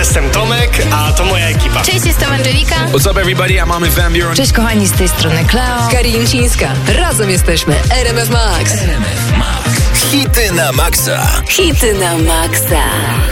jestem Tomek, a to moja ekipa. Cześć, jestem Angelika. What's up everybody, I'm Mamy Van Buren. Cześć kochani, z tej strony Kleo. Karinčińska. Razem jesteśmy RMF Max. RMF Max. Hity na maksa. Hity na maksa.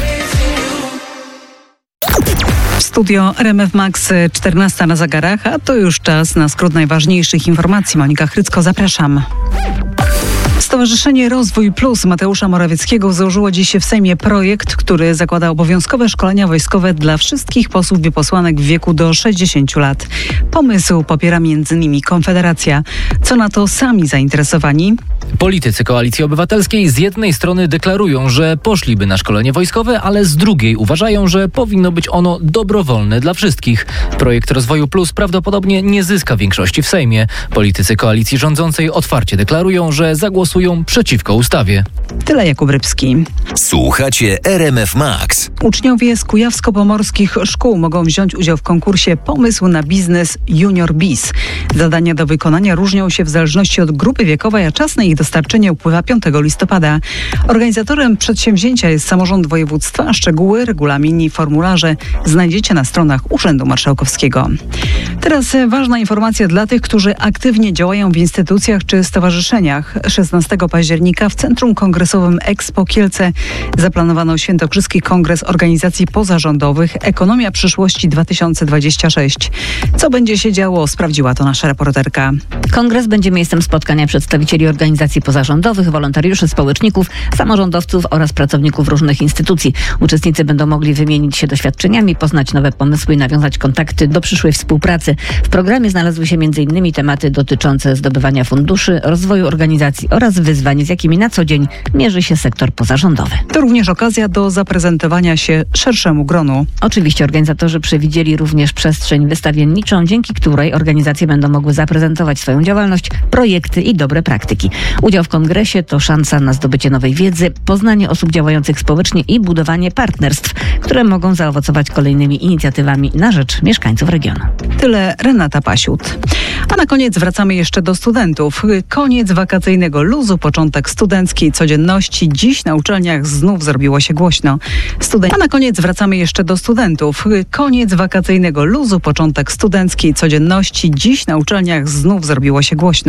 Studio RMF Max, 14 na zegarach, a to już czas na skrót najważniejszych informacji. Monika Chrycko, zapraszam. Stowarzyszenie Rozwój Plus Mateusza Morawieckiego założyło dziś w Sejmie projekt, który zakłada obowiązkowe szkolenia wojskowe dla wszystkich posłów i posłanek w wieku do 60 lat. Pomysł popiera m.in. Konfederacja. Co na to sami zainteresowani? Politycy Koalicji Obywatelskiej z jednej strony deklarują, że poszliby na szkolenie wojskowe, ale z drugiej uważają, że powinno być ono dobrowolne dla wszystkich. Projekt Rozwoju Plus prawdopodobnie nie zyska większości w Sejmie. Politycy koalicji rządzącej otwarcie deklarują, że zagłosują przeciwko ustawie. Tyle Jakub Rybski. Słuchacie RMF Max. Uczniowie z kujawsko-pomorskich szkół mogą wziąć udział w konkursie Pomysł na biznes Junior Biz. Zadania do wykonania różnią się w zależności od grupy wiekowej, a czas na ich dostarczenie upływa 5 listopada. Organizatorem przedsięwzięcia jest samorząd województwa, a szczegóły, regulamin i formularze znajdziecie na stronach Urzędu Marszałkowskiego. Teraz ważna informacja dla tych, którzy aktywnie działają w instytucjach czy stowarzyszeniach. 16 października w Centrum Kongresowym Expo Kielce zaplanowano Świętokrzyski Kongres Organizacji Pozarządowych Ekonomia Przyszłości 2026. Co będzie się działo, sprawdziła to nasza reporterka. Kongres będzie miejscem spotkania przedstawicieli organizacji pozarządowych, wolontariuszy, społeczników, samorządowców oraz pracowników różnych instytucji. Uczestnicy będą mogli wymienić się doświadczeniami, poznać nowe pomysły i nawiązać kontakty do przyszłej współpracy. W programie znalazły się m.in. tematy dotyczące zdobywania funduszy, rozwoju organizacji oraz wyzwań, z jakimi na co dzień mierzy się sektor pozarządowy. To również okazja do zaprezentowania się szerszemu gronu. Oczywiście organizatorzy przewidzieli również przestrzeń wystawienniczą, dzięki której organizacje będą mogły zaprezentować swoją działalność, projekty i dobre praktyki. Udział w kongresie to szansa na zdobycie nowej wiedzy, poznanie osób działających społecznie i budowanie partnerstw, które mogą zaowocować kolejnymi inicjatywami na rzecz mieszkańców regionu. Tyle Renata Pasiut. A na koniec wracamy jeszcze do studentów. Koniec wakacyjnego luzu, początek studenckiej codzienności. Dziś na uczelniach znów zrobiło się głośno. A na koniec wracamy jeszcze do studentów. Koniec wakacyjnego luzu, początek studenckiej codzienności. Dziś na uczelniach znów zrobiło się głośno.